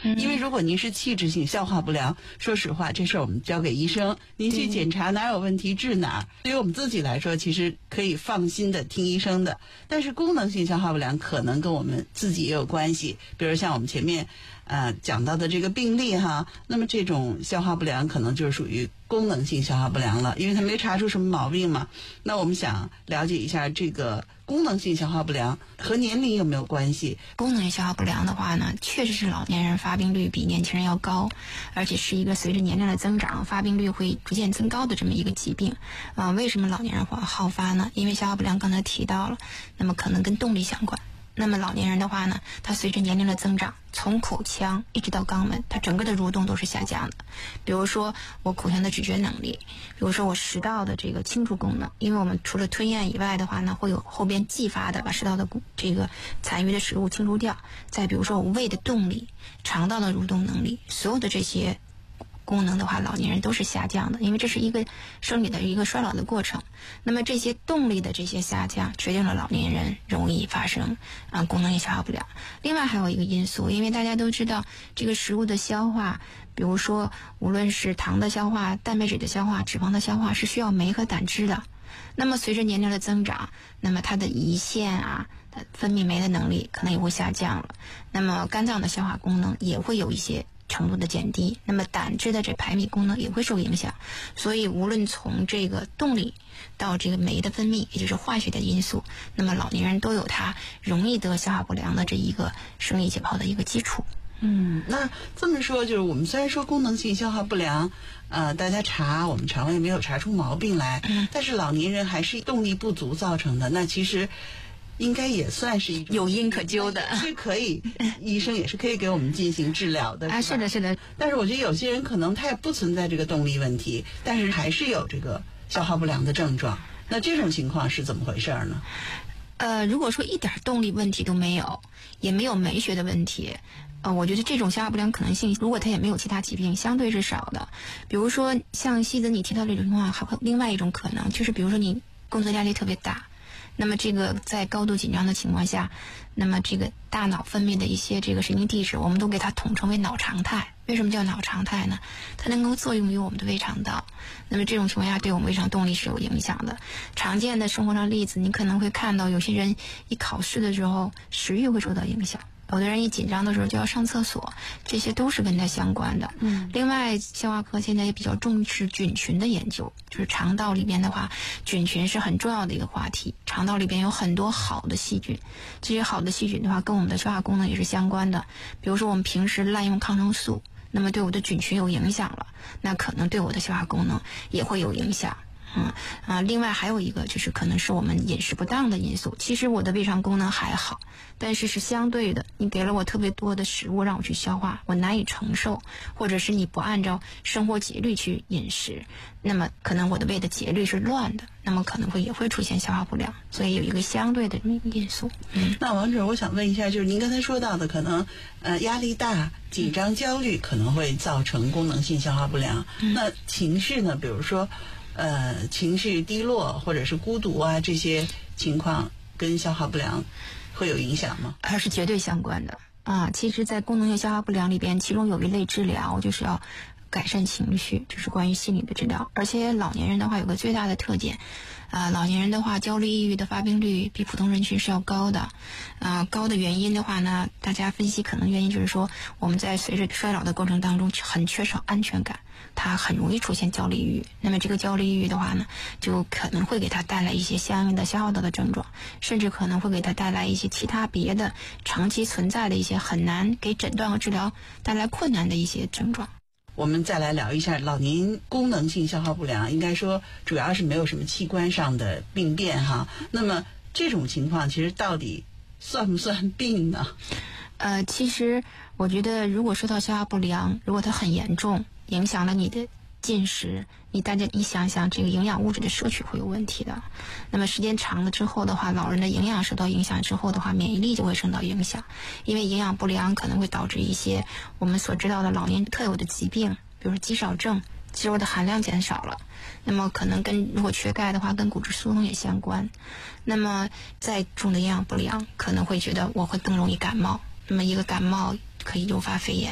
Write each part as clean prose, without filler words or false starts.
因为如果您是器质性消化不良，说实话，这事儿我们交给医生，您去检查哪有问题治哪儿。对于我们自己来说，其实可以放心的听医生的。但是功能性消化不良可能跟我们自己也有关系，比如像我们前面讲到的这个病例哈，那么这种消化不良可能就是属于功能性消化不良了，因为它没查出什么毛病嘛。那我们想了解一下这个功能性消化不良和年龄有没有关系？ 功能性消化不良的话呢，确实是老年人发病率比年轻人要高，而且是一个随着年龄的增长，发病率会逐渐增高的这么一个疾病。为什么老年人会好发呢？因为消化不良刚才提到了，那么可能跟动力相关。那么老年人的话呢，他随着年龄的增长，从口腔一直到肛门，他整个的蠕动都是下降的。比如说我口腔的咀嚼能力，比如说我食道的这个清除功能，因为我们除了吞咽以外的话呢，会有后边继发的把食道的这个残余的食物清除掉。再比如说我胃的动力、肠道的蠕动能力，所有的这些功能的话，老年人都是下降的，因为这是一个生理的一个衰老的过程。那么这些动力的这些下降，决定了老年人容易发生功能性消化不良。另外还有一个因素，因为大家都知道这个食物的消化，比如说无论是糖的消化、蛋白质的消化、脂肪的消化，是需要酶和胆汁的。那么随着年龄的增长，那么它的胰腺分泌酶的能力可能也会下降了。那么肝脏的消化功能也会有一些程度的减低，那么胆汁的这排泌功能也会受影响。所以无论从这个动力到这个酶的分泌，也就是化学的因素，那么老年人都有他容易得消化不良的这一个生理解剖的一个基础。 那这么说，就是我们虽然说功能性消化不良，大家查我们肠胃没有查出毛病来，但是老年人还是动力不足造成的，那其实应该也算是一种有因可究的， 是可以，医生也是可以给我们进行治疗的。 是的，是的。 但是我觉得有些人可能他也不存在这个动力问题，但是还是有这个消化不良的症状。那这种情况是怎么回事呢？ 如果说一点动力问题都没有，也没有酶学的问题，我觉得这种消化不良可能性，如果他也没有其他疾病，相对是少的。比如说像西子你提到这种情况，还有另外一种可能，就是比如说你工作压力特别大，那么这个在高度紧张的情况下，那么这个大脑分泌的一些这个神经递质，我们都给它统称为脑常态。为什么叫脑常态呢？它能够作用于我们的胃肠道，那么这种情况下对我们胃肠动力是有影响的。常见的生活上例子，你可能会看到有些人一考试的时候食欲会受到影响，有的人一紧张的时候就要上厕所，这些都是跟它相关的。另外消化科现在也比较重视菌群的研究，就是肠道里边的话，菌群是很重要的一个话题。肠道里边有很多好的细菌，这些好的细菌的话跟我们的消化功能也是相关的。比如说我们平时滥用抗生素，那么对我的菌群有影响了，那可能对我的消化功能也会有影响。另外还有一个就是可能是我们饮食不当的因素。其实我的胃肠功能还好，但是是相对的，你给了我特别多的食物让我去消化，我难以承受，或者是你不按照生活节律去饮食，那么可能我的胃的节律是乱的，那么可能也会出现消化不良。所以有一个相对的因素。 那王主任，我想问一下，就是您刚才说到的，可能压力大、紧张、焦虑可能会造成功能性消化不良。那情绪呢？比如说情绪低落或者是孤独这些情况跟消化不良会有影响吗？ 是绝对相关的其实在功能性消化不良里边，其中有一类治疗就是要改善情绪，这是关于心理的治疗。而且老年人的话有个最大的特点，老年人的话焦虑抑郁的发病率比普通人群是要高的。高的原因的话呢，大家分析可能原因就是说我们在随着衰老的过程当中很缺少安全感，它很容易出现焦虑抑郁。那么这个焦虑抑郁的话呢，就可能会给它带来一些相应的消化道的症状，甚至可能会给它带来一些其他别的长期存在的一些很难给诊断和治疗带来困难的一些症状。 我们再来聊一下老年功能性消化不良，应该说主要是没有什么器官上的病变哈。那么这种情况其实到底算不算病呢？ 其实我觉得如果说到消化不良，如果它很严重，影响了你的进食，你想想这个营养物质的摄取会有问题的。那么时间长了之后的话，老人的营养受到影响之后的话，免疫力就会受到影响，因为营养不良可能会导致一些我们所知道的老年特有的疾病，比如说肌少症，肌肉的含量减少了，那么可能如果缺钙的话跟骨质疏松也相关。那么再重的营养不良可能会觉得我会更容易感冒，那么一个感冒可以诱发肺炎，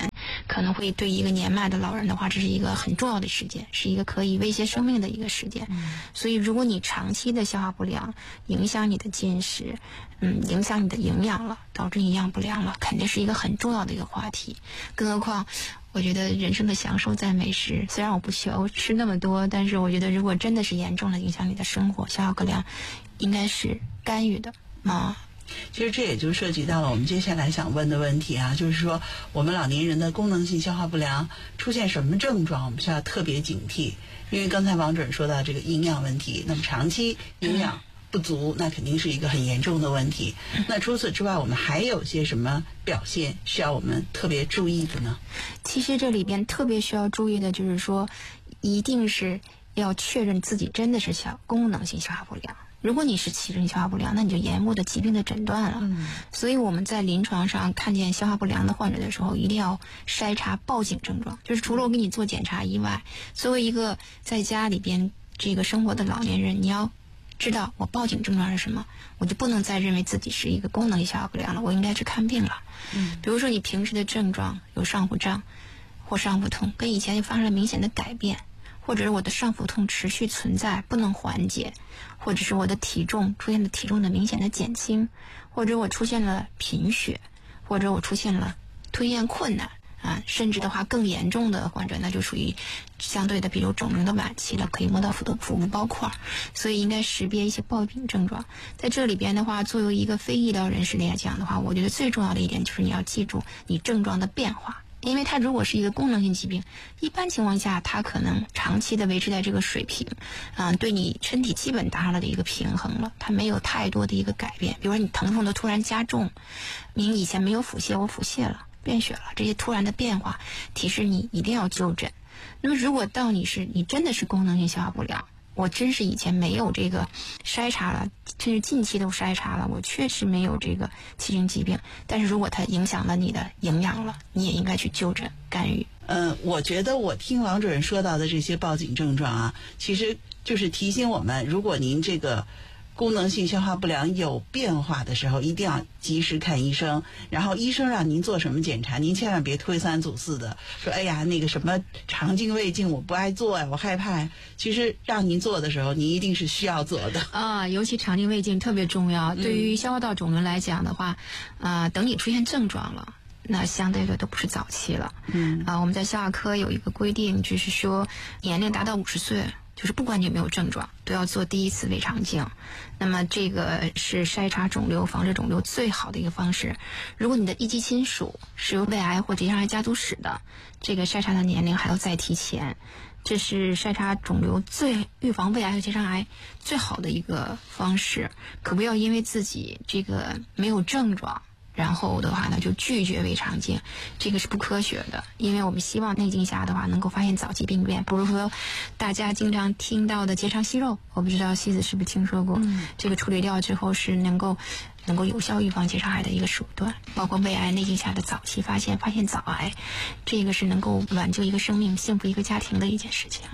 可能会对一个年迈的老人的话，这是一个很重要的时间，是一个可以威胁生命的一个时间。所以如果你长期的消化不良，影响你的进食，影响你的营养了，导致营养不良了，肯定是一个很重要的一个话题。更何况我觉得人生的享受在美食，虽然我不求吃那么多，但是我觉得如果真的是严重的影响你的生活，消化不良应该是干预的啊。 其实这也就涉及到了我们接下来想问的问题啊，就是说我们老年人的功能性消化不良出现什么症状，我们需要特别警惕。因为刚才王主任说到这个营养问题，那么长期营养不足，那肯定是一个很严重的问题。那除此之外，我们还有些什么表现需要我们特别注意的呢？ 其实这里边特别需要注意的就是说，一定是要确认自己真的是功能性消化不良。如果你是器质性消化不良，那你就延误的疾病的诊断了。所以我们在临床上看见消化不良的患者的时候，一定要筛查报警症状。就是除了我给你做检查以外，作为一个在家里边这个生活的老年人，你要知道我报警症状是什么，我就不能再认为自己是一个功能性消化不良了，我应该去看病了。比如说你平时的症状有上腹胀或上腹痛，跟以前就发生了明显的改变，或者是我的上腹痛持续存在不能缓解，或者是我的体重出现了体重的明显的减轻，或者我出现了贫血，或者我出现了吞咽困难啊，甚至的话更严重的患者那就属于相对的比如肿瘤的晚期了，可以摸到腹部包块，所以应该识别一些报警症状。在这里边的话，作为一个非医疗人士来讲的话，我觉得最重要的一点就是你要记住你症状的变化。因为它如果是一个功能性疾病，一般情况下它可能长期的维持在这个水平，对你身体基本达到了的一个平衡了，它没有太多的一个改变。比如说你疼痛的突然加重，你以前没有腹泻，我腹泻了，便血了，这些突然的变化提示你一定要就诊。那么如果到你真的是功能性消化不良，我真是以前没有这个筛查了，甚至近期都筛查了，我确实没有这个器质性疾病，但是如果它影响了你的营养了，你也应该去就诊干预。 我觉得我听王主任说到的这些报警症状啊，其实就是提醒我们，如果您这个功能性消化不良有变化的时候，一定要及时看医生。然后医生让您做什么检查，您千万别推三阻四的说，哎呀，那个什么肠镜胃镜我不爱做呀，我害怕。其实让您做的时候，您一定是需要做的啊。尤其肠镜胃镜特别重要。对于消化道肿瘤来讲的话，等你出现症状了，那相对的都不是早期了。我们在消化科有一个规定，就是说年龄达到50岁。就是不管你有没有症状，都要做第一次胃肠镜。那么这个是筛查肿瘤、防治肿瘤最好的一个方式。如果你的一级亲属是有胃癌或结肠癌家族史的，这个筛查的年龄还要再提前。这是筛查肿瘤预防胃癌和结肠癌最好的一个方式。可不要因为自己这个没有症状，然后的话呢就拒绝胃肠镜，这个是不科学的。因为我们希望内镜下的话能够发现早期病变，比如说大家经常听到的结肠息肉，我不知道西子是不是听说过。这个处理掉之后是能够有效预防结肠癌的一个手段。包括胃癌内镜下的早期发现早癌，这个是能够挽救一个生命、幸福一个家庭的一件事情。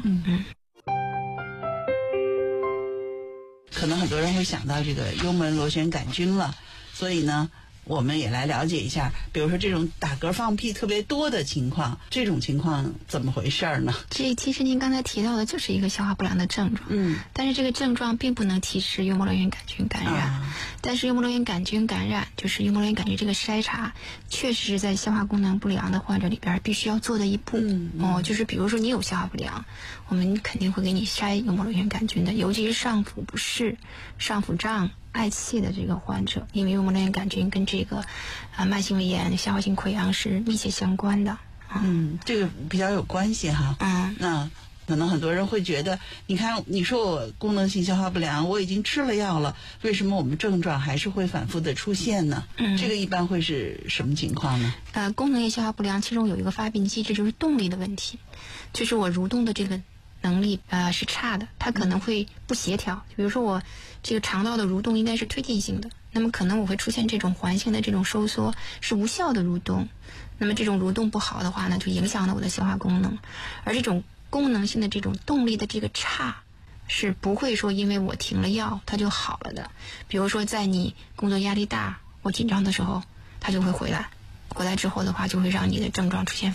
可能很多人会想到这个幽门螺旋杆菌了，所以呢我们也来了解一下，比如说这种打嗝放屁特别多的情况，这种情况怎么回事呢？ 这其实您刚才提到的就是一个消化不良的症状。但是这个症状并不能提示幽门螺旋杆菌感染。但是幽门螺旋杆菌感染，就是幽门螺旋杆菌这个筛查，确实是在消化功能不良的患者里边必须要做的一步。就是比如说你有消化不良，我们肯定会给你筛幽门螺旋杆菌的，尤其是上腹不适、上腹胀、嗳气的这个患者，因为幽门螺旋杆菌跟这个慢性胃炎、消化性溃疡是密切相关的。 这个比较有关系哈。那可能很多人会觉得，你看你说我功能性消化不良，我已经吃了药了，为什么我们症状还是会反复的出现呢？这个一般会是什么情况呢？ 功能性消化不良其中有一个发病机制，就是动力的问题，就是我蠕动的这个能力是差的，它可能会不协调。比如说我这个肠道的蠕动应该是推进性的，那么可能我会出现这种环性的这种收缩，是无效的蠕动。那么这种蠕动不好的话呢，就影响了我的消化功能。而这种功能性的这种动力的这个差，是不会说因为我停了药它就好了的。比如说在你工作压力大或紧张的时候，它就会回来之后的话，就会让你的症状出现